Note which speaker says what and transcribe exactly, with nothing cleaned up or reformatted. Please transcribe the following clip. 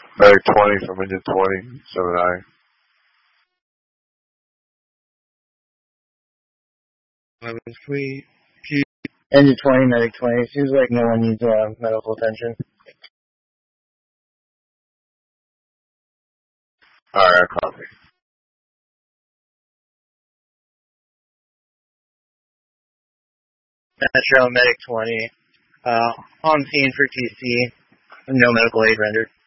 Speaker 1: Medic twenty from engine twenty, seven nine.
Speaker 2: Can we keep
Speaker 3: engine twenty, medic twenty. Seems like no one needs uh, medical attention.
Speaker 1: Alright, I copy.
Speaker 3: Metro, medic twenty. Uh, on scene for T C. No medical aid rendered.